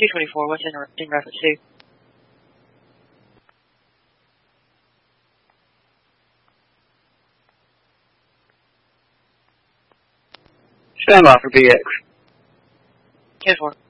224, what's in reference to? Stand by for BX. 10-4.